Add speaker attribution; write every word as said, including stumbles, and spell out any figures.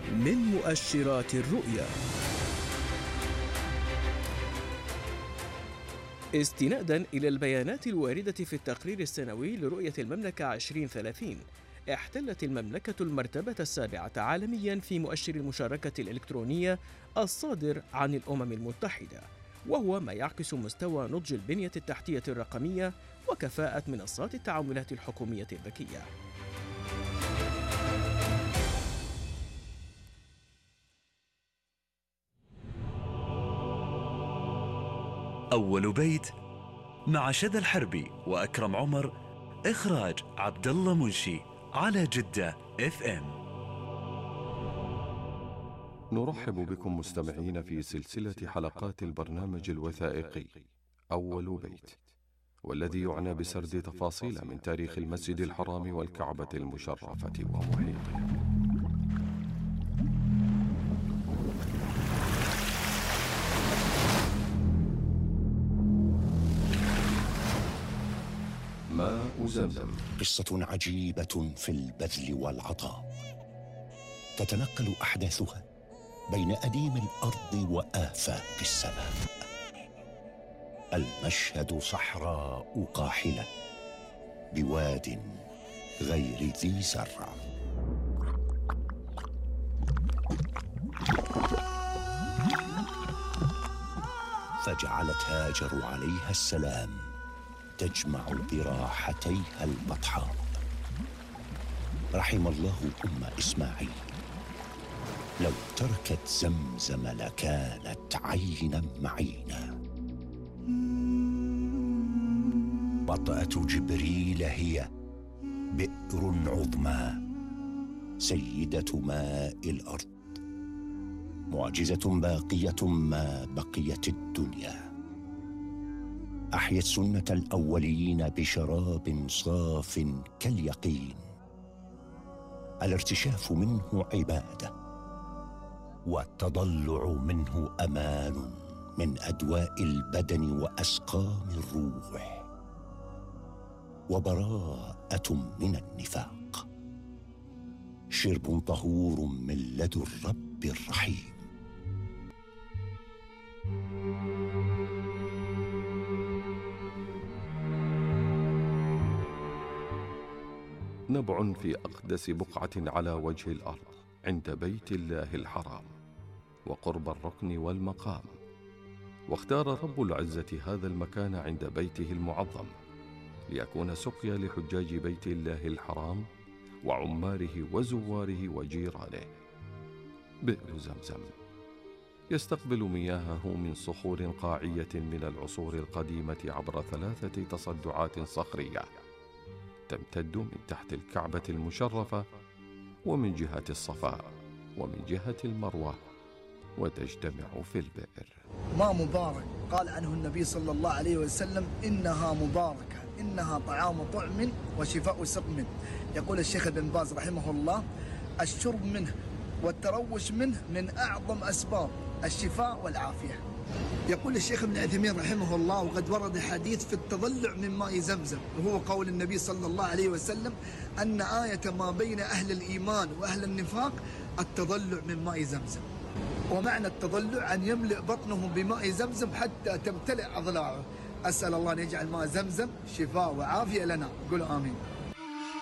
Speaker 1: من مؤشرات الرؤية. استنادا إلى البيانات الواردة في التقرير السنوي لرؤية المملكة عشرين ثلاثين، احتلت المملكة المرتبة السابعة عالميا في مؤشر المشاركة الإلكترونية الصادر عن الأمم المتحدة، وهو ما يعكس مستوى نضج البنية التحتية الرقمية وكفاءة منصات التعاملات الحكومية الذكية.
Speaker 2: أول بيت مع شذى الحربي وأكرم عمر، إخراج عبد الله منشي، على جدة اف ام.
Speaker 3: نرحب بكم مستمعين في سلسلة حلقات البرنامج الوثائقي أول بيت، والذي يعنى بسرد تفاصيل من تاريخ المسجد الحرام والكعبة المشرفة ومحيطه. ماء زمزم
Speaker 4: قصة عجيبة في البذل والعطاء، تتنقل أحداثها بين أديم الأرض وآفاق السماء. المشهد صحراء قاحلة بواد غير ذي زرع. فجعلت هاجر عليها السلام تجمع براحتيها البطحاء. رحم الله أم إسماعيل، لو تركت زمزم لكانت عينا معينا. وطأة جبريل هي بئر عظمى سيدة ماء الأرض، معجزة باقية ما بقيت الدنيا. أحيت سنة الأولين بشراب صاف كاليقين. الارتشاف منه عبادة، والتضلع منه أمان من أدواء البدن وأسقام الروح، وبراءة من النفاق. شرب طهور من لدى الرب الرحيم.
Speaker 3: نبع في أقدس بقعة على وجه الأرض عند بيت الله الحرام وقرب الركن والمقام. واختار رب العزة هذا المكان عند بيته المعظم ليكون سقيا لحجاج بيت الله الحرام وعماره وزواره وجيرانه. بئر زمزم يستقبل مياهه من صخور قاعية من العصور القديمة عبر ثلاثة تصدعات صخرية تمتد من تحت الكعبة المشرفة ومن جهة الصفا ومن جهة المروة، وتجتمع في البئر.
Speaker 5: ماء مبارك قال عنه النبي صلى الله عليه وسلم: إنها مباركة، إنها طعام طعم وشفاء سقم. يقول الشيخ ابن باز رحمه الله: الشرب منه والتروش منه من أعظم أسباب الشفاء والعافية. يقول الشيخ ابن عثيمين رحمه الله: وقد ورد حديث في التضلع من ماء زمزم، وهو قول النبي صلى الله عليه وسلم أن آية ما بين أهل الإيمان وأهل النفاق التضلع من ماء زمزم. ومعنى التضلع أن يملئ بطنه بماء زمزم حتى تمتلئ أضلاعه. أسأل الله أن يجعل ماء زمزم شفاء وعافية لنا. قولوا آمين.